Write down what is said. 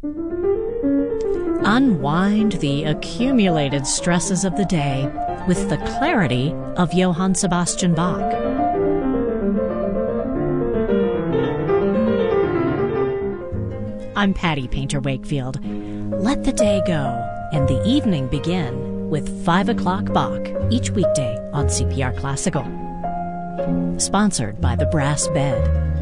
Unwind the accumulated stresses of the day with the clarity of Johann Sebastian Bach. I'm Patty Painter Wakefield. Let the day go and the evening begin with 5 o'clock Bach each weekday on CPR Classical. Sponsored by the Brass Bed.